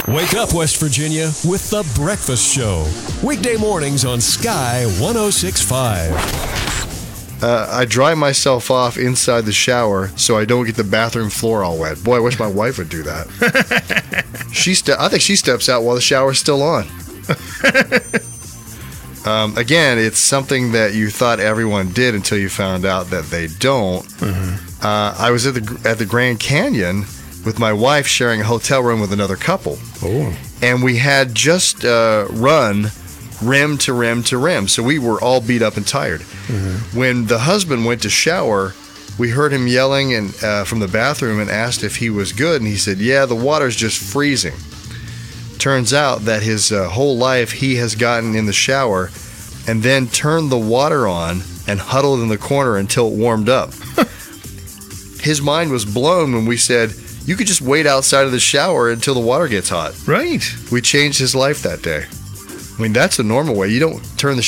Wake up, West Virginia, with The Breakfast Show. Weekday mornings on Sky 106.5. I dry myself off inside the shower so I don't get the bathroom floor all wet. Boy, I wish my wife would do that. I think she steps out while the shower's still on. Again, it's something that you thought everyone did until you found out that they don't. Mm-hmm. I was at the Grand Canyon with my wife sharing a hotel room with another couple. Oh. And we had just run rim to rim to rim. So we were all beat up and tired. Mm-hmm. When the husband went to shower, we heard him yelling from the bathroom and asked if he was good. And he said, yeah, the water's just freezing. Turns out that his whole life he has gotten in the shower and then turned the water on and huddled in the corner until it warmed up. His mind was blown when we said, you could just wait outside of the shower until the water gets hot. Right. We changed his life that day. I mean, that's the normal way. You don't turn the